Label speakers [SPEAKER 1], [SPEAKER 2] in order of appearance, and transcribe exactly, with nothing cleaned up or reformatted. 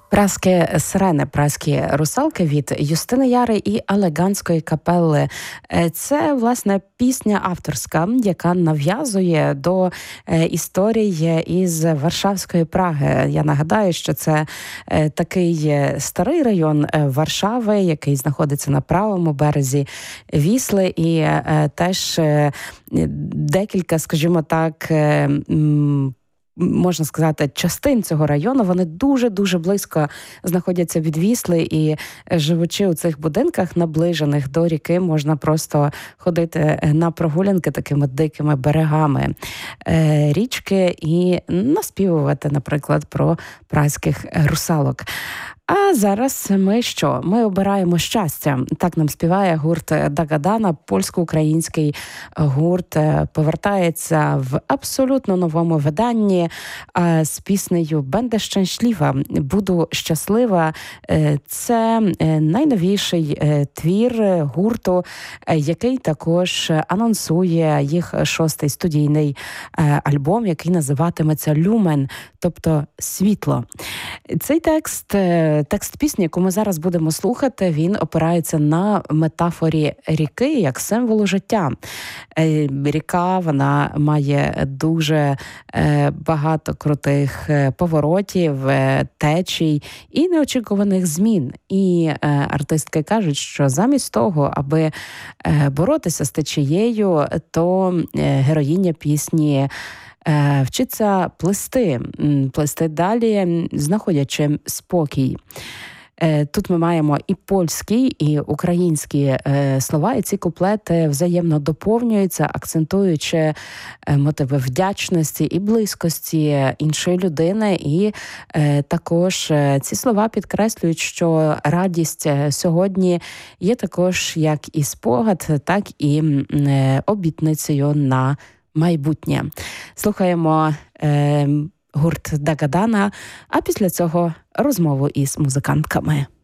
[SPEAKER 1] Праські сирени, праські русалки від Юстини Яри і Алеганської капели. Це, власне, пісня авторська, яка нав'язує до історії із Варшавської Праги. Я нагадаю, що це такий старий район Варшави, який знаходиться на правому березі Вісли, і теж декілька, скажімо так, можна сказати, частин цього району, вони дуже-дуже близько знаходяться від Вісли, і живучи у цих будинках, наближених до ріки, можна просто ходити на прогулянки такими дикими берегами е, річки і наспівувати, наприклад, про праських русалок. А зараз ми що? Ми обираємо щастя. Так нам співає гурт Дагадана, польсько-український гурт. Повертається в абсолютно новому виданні з піснею «Бенде щаслива», «Буду щаслива». Це найновіший твір гурту, який також анонсує їх шостий студійний альбом, який називатиметься «Люмен», тобто «Світло». Цей текст Текст пісні, яку ми зараз будемо слухати, він опирається на метафорі ріки як символу життя. Ріка, вона має дуже багато крутих поворотів, течій і неочікуваних змін. І артистки кажуть, що замість того, аби боротися з течією, то героїня пісні вчиться плисти, плисти далі, знаходячи спокій. Тут ми маємо і польські, і українські слова, і ці куплети взаємно доповнюються, акцентуючи мотиви вдячності і близькості іншої людини. І також ці слова підкреслюють, що радість сьогодні є також як і спогад, так і обітницею на майбутнє. Слухаємо е, гурт Дагадана, а після цього розмову із музикантками.